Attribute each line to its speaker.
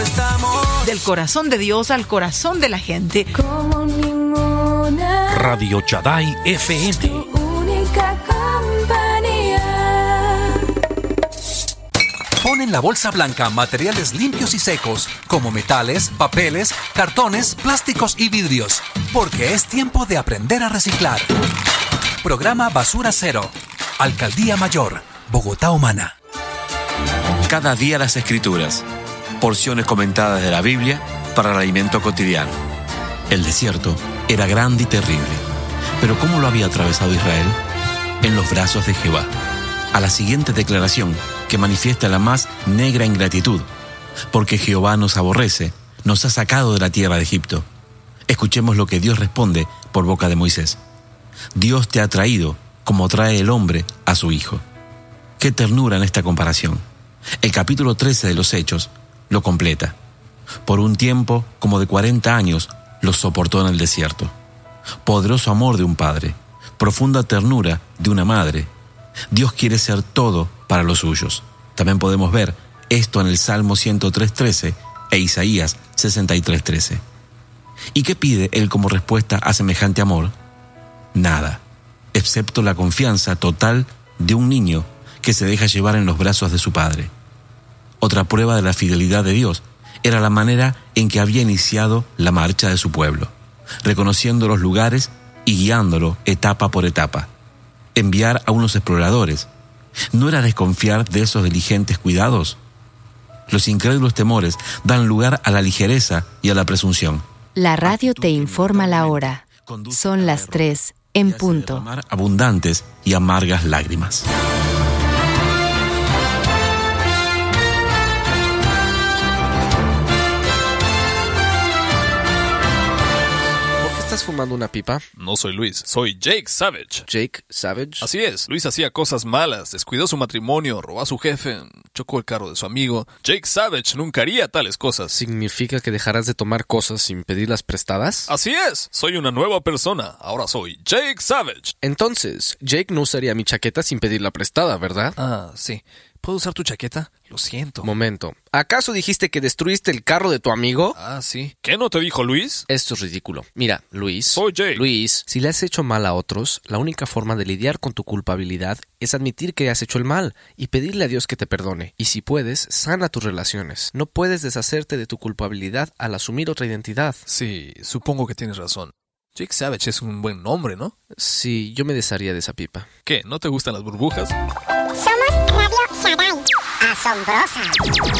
Speaker 1: estamos.
Speaker 2: Del corazón de Dios al corazón de la gente.
Speaker 3: Como ninguna.
Speaker 4: Radio Shaddai FM.
Speaker 3: Tu única compañía.
Speaker 5: Pon en la bolsa blanca materiales limpios y secos, como metales, papeles, cartones, plásticos y vidrios, porque es tiempo de aprender a reciclar. Programa Basura Cero. Alcaldía Mayor, Bogotá Humana.
Speaker 6: Cada día las Escrituras. Porciones comentadas de la Biblia para el alimento cotidiano. El desierto era grande y terrible. Pero ¿cómo lo había atravesado Israel? En los brazos de Jehová. A la siguiente declaración, que manifiesta la más negra ingratitud, porque Jehová nos aborrece, nos ha sacado de la tierra de Egipto. Escuchemos lo que Dios responde por boca de Moisés. Dios te ha traído como trae el hombre a su hijo. Qué ternura en esta comparación. El capítulo 13 de los Hechos lo completa. Por un tiempo como de 40 años los soportó en el desierto. Poderoso amor de un padre, profunda ternura de una madre. Dios quiere ser todo para los suyos. También podemos ver esto en el Salmo 103:13 e Isaías 63:13. ¿Y qué pide Él como respuesta a semejante amor? Nada, excepto la confianza total de un niño que se deja llevar en los brazos de su padre. Otra prueba de la fidelidad de Dios era la manera en que había iniciado la marcha de su pueblo, reconociendo los lugares y guiándolo etapa por etapa. Enviar a unos exploradores ¿no era desconfiar de esos diligentes cuidados? Los incrédulos temores dan lugar a la ligereza y a la presunción.
Speaker 7: La radio te informa la hora. Son las 3 en punto.
Speaker 6: Abundantes y amargas lágrimas.
Speaker 8: ¿Estás fumando una pipa?
Speaker 9: No soy Luis, soy Jake Savage.
Speaker 8: ¿Jake Savage?
Speaker 9: Así es, Luis hacía cosas malas, descuidó su matrimonio, robó a su jefe, chocó el carro de su amigo. Jake Savage nunca haría tales cosas.
Speaker 8: ¿Significa que dejarás de tomar cosas sin pedirlas prestadas?
Speaker 9: Así es, soy una nueva persona, ahora soy Jake Savage.
Speaker 8: Entonces, Jake no usaría mi chaqueta sin pedirla prestada, ¿verdad?
Speaker 9: Ah, sí. ¿Puedo usar tu chaqueta? Lo siento.
Speaker 8: Momento. ¿Acaso dijiste que destruiste el carro de tu amigo?
Speaker 9: Ah, sí. ¿Qué no te dijo Luis?
Speaker 8: Esto es ridículo. Mira, Luis.
Speaker 9: Soy Jake.
Speaker 8: Luis, si le has hecho mal a otros, la única forma de lidiar con tu culpabilidad es admitir que has hecho el mal y pedirle a Dios que te perdone. Y si puedes, sana tus relaciones. No puedes deshacerte de tu culpabilidad al asumir otra identidad.
Speaker 9: Sí, supongo que tienes razón. Jake Savage es un buen nombre, ¿no?
Speaker 8: Sí, yo me desharía de esa pipa.
Speaker 9: ¿Qué? ¿No te gustan las burbujas?
Speaker 10: Somos Radio Shaddai. Asombrosa.